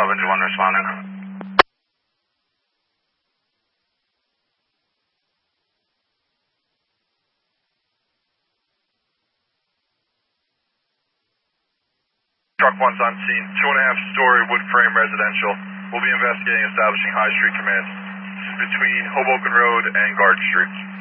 Bravo 1 responding. Truck 1's on scene, 2.5-story wood frame residential. We'll be investigating establishing High Street Command. This is between Hoboken Road and Garden Street.